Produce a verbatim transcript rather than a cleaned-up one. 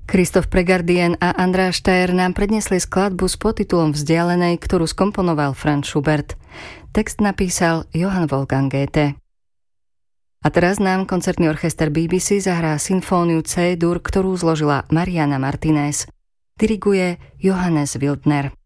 Christoph Pregardien a András Steyr nám prednesli skladbu s podtitulom Vzdialenej, ktorú skomponoval Franz Schubert. Text napísal Johann Wolfgang Goethe. A teraz nám koncertný orchester bé bé cé zahrá symfóniu C-dur, ktorú zložila Mariana Martinez. Diriguje Johannes Wildner.